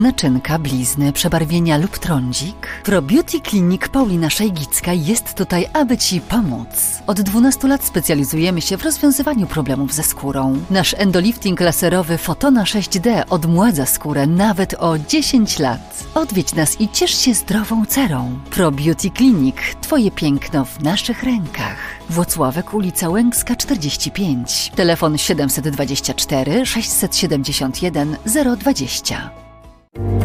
Naczynka, blizny, przebarwienia lub trądzik? ProBeauty Clinic Paulina Szajgicka jest tutaj, aby Ci pomóc. Od 12 lat specjalizujemy się w rozwiązywaniu problemów ze skórą. Nasz endolifting laserowy Fotona 6D odmładza skórę nawet o 10 lat. Odwiedź nas i ciesz się zdrową cerą. ProBeauty Clinic. Twoje piękno w naszych rękach. Włocławek, ulica Łęcka 45. Telefon 724 671 020.